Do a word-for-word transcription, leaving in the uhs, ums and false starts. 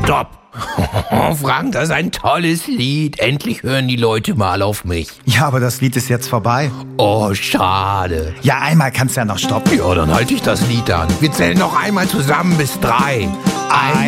Stopp! Frank, das ist ein tolles Lied. Endlich hören die Leute mal auf mich. Ja, aber das Lied ist jetzt vorbei. Oh, schade. Ja, einmal kannst du ja noch stoppen. Ja, dann halte ich das Lied an. Wir zählen noch einmal zusammen bis drei. Eins,